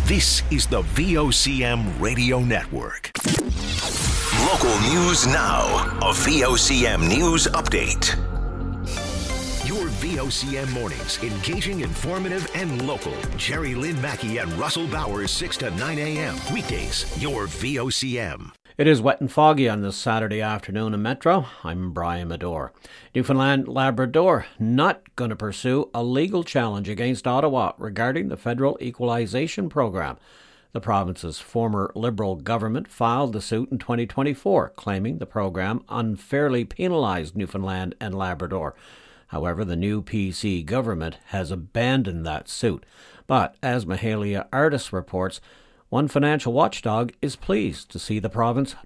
This is the VOCM Radio Network. Local news now. A VOCM news update. Your VOCM mornings, engaging, informative, and local. Jerry Lynn Mackey and Russell Bowers, 6 to 9 a.m. Weekdays, your VOCM. It is wet and foggy on this Saturday afternoon in Metro. I'm Brian Medore. Newfoundland Labrador not going to pursue a legal challenge against Ottawa regarding the federal equalisation program. The province's former Liberal government filed the suit in 2024, claiming the program unfairly penalised Newfoundland and Labrador. However, the new PC government has abandoned that suit. But as Mahalia Artis reports, one financial watchdog is pleased to see the province